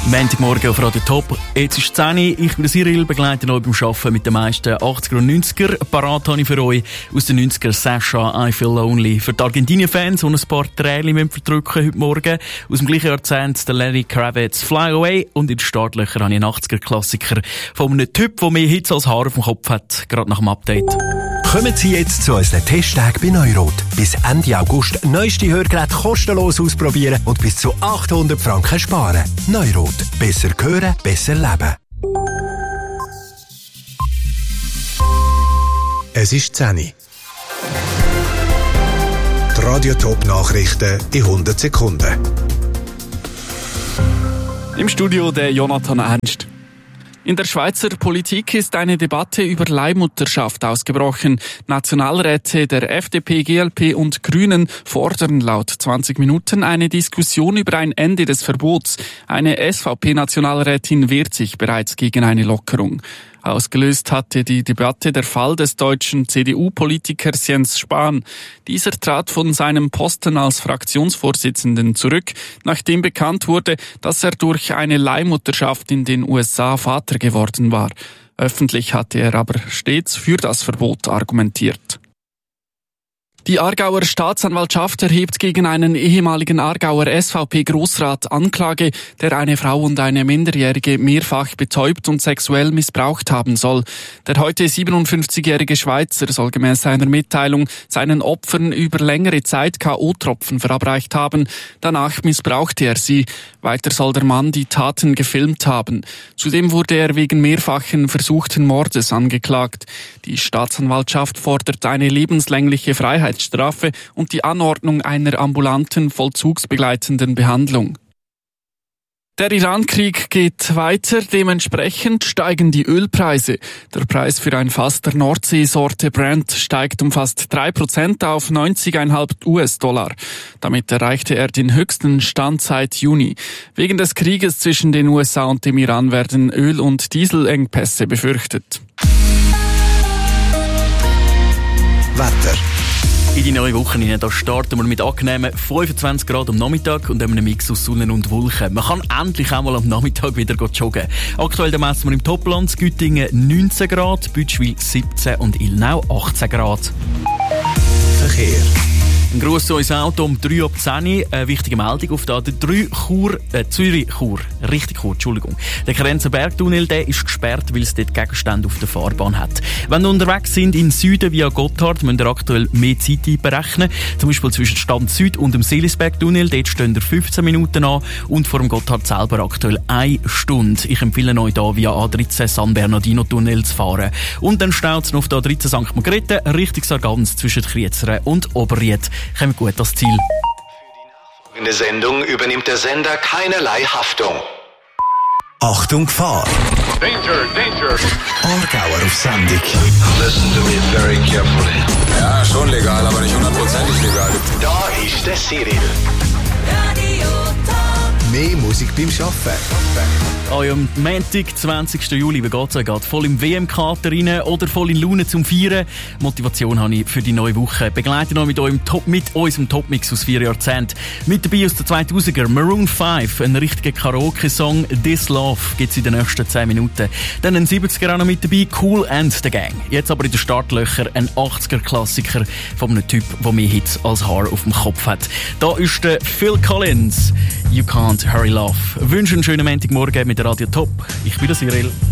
Montagmorgen auf Radio Top. Jetzt ist es 10 Uhr. Ich bin Cyril, begleite euch beim Arbeiten mit den meisten 80er und 90er. Parat habe ich für euch aus den 90er Sasha, I Feel Lonely. Für die Argentinien-Fans, die ein paar Tränen verdrücken heute Morgen. Aus dem gleichen Jahrzehnt der Lenny Kravitz Fly Away. Und in den Startlöchern habe ich einen 80er-Klassiker von einem Typ, der mehr Hits als Haar auf dem Kopf hat. Gerade nach dem Update. Kommen Sie jetzt zu unseren Testtagen bei Neurot. Bis Ende August neueste Hörgeräte kostenlos ausprobieren und bis zu 800 Franken sparen. Neurot. Besser hören, besser leben. Es ist 10 Uhr. Die Radio-Top-Nachrichten in 100 Sekunden. Im Studio der Jonathan Ernst. In der Schweizer Politik ist eine Debatte über Leihmutterschaft ausgebrochen. Nationalräte der FDP, GLP und Grünen fordern laut 20 Minuten eine Diskussion über ein Ende des Verbots. Eine SVP-Nationalrätin wehrt sich bereits gegen eine Lockerung. Ausgelöst hatte die Debatte der Fall des deutschen CDU-Politikers Jens Spahn. Dieser trat von seinem Posten als Fraktionsvorsitzenden zurück, nachdem bekannt wurde, dass er durch eine Leihmutterschaft in den USA Vater geworden war. Öffentlich hatte er aber stets für das Verbot argumentiert. Die Aargauer Staatsanwaltschaft erhebt gegen einen ehemaligen Aargauer SVP-Grossrat Anklage, der eine Frau und eine Minderjährige mehrfach betäubt und sexuell missbraucht haben soll. Der heute 57-jährige Schweizer soll gemäß seiner Mitteilung seinen Opfern über längere Zeit K.O.-Tropfen verabreicht haben. Danach missbrauchte er sie. Weiter soll der Mann die Taten gefilmt haben. Zudem wurde er wegen mehrfachen versuchten Mordes angeklagt. Die Staatsanwaltschaft fordert eine lebenslängliche Freiheitsstrafe und die Anordnung einer ambulanten, vollzugsbegleitenden Behandlung. Der Iran-Krieg geht weiter, dementsprechend steigen die Ölpreise. Der Preis für ein Fass der Nordseesorte Brent steigt um fast 3% auf 90,5 US-Dollar. Damit erreichte er den höchsten Stand seit Juni. Wegen des Krieges zwischen den USA und dem Iran werden Öl- und Dieselengpässe befürchtet. Wetter. In die neue Woche hinein, da starten wir mit angenehmen 25 Grad am Nachmittag und einem Mix aus Sonne und Wolken. Man kann endlich auch mal am Nachmittag wieder joggen. Aktuell messen wir im Topland Güttingen 19 Grad, Bütschwil 17 und Ilnau 18 Grad. Verkehr. Ein Gruß zu unserem Auto um 3 ab 10 Uhr. Eine wichtige Meldung auf der Zürich-Chur. Richtig Chur, Entschuldigung. Der Grenzenbergtunnel, der ist gesperrt, weil es dort Gegenstände auf der Fahrbahn hat. Wenn ihr unterwegs sind in Süden via Gotthard, müsst ihr aktuell mehr Zeit einberechnen. Zum Beispiel zwischen Stand Süd und dem Seelisbergtunnel. Dort stehen ihr 15 Minuten an und vor dem Gotthard selber aktuell 1 Stunde. Ich empfehle euch hier via A13 San Bernardino-Tunnel zu fahren. Und dann staut es noch auf der A13 St. Margrethe, Richtung Sargans zwischen Kriezeren und Oberried. Kommt gut ans Ziel. In der Sendung übernimmt der Sender keinerlei Haftung. Achtung, Gefahr. Danger, danger. Aargauer auf Sendung. Listen to me very carefully. Ja, schon legal, aber nicht 100%ig legal. Da ist der Cyril. Mehr Musik beim Arbeiten. Am Montag, 20. Juli, wie geht's euch? Geht voll im WM-Kater rein oder voll in Laune zum Feiern? Motivation habe ich für die neue Woche. Begleite noch mit unserem Topmix aus 4 Jahrzehnten. Mit dabei aus den 2000er Maroon 5, ein richtiger Karaoke-Song. This Love gibt's in den nächsten 10 Minuten. Dann ein 70er auch noch mit dabei, Cool and the Gang. Jetzt aber in den Startlöchern ein 80er-Klassiker von einem Typ, der mehr Hits als Haar auf dem Kopf hat. Da ist der Phil Collins. You Can't Hurry Love. Ich wünsche einen schönen Montagmorgen mit der Radio Top. Ich bin der Cyril.